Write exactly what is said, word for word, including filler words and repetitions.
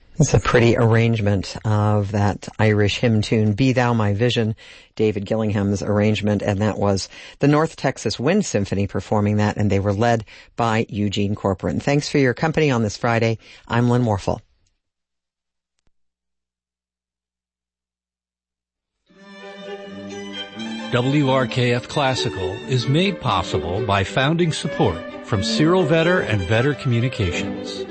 It's a pretty arrangement of that Irish hymn tune, Be Thou My Vision, David Gillingham's arrangement, and that was the North Texas Wind Symphony performing that, and they were led by Eugene Corcoran. Thanks for your company on this Friday. I'm Lynn Warfel. W R K F Classical is made possible by founding support from Cyril Vetter and Vetter Communications.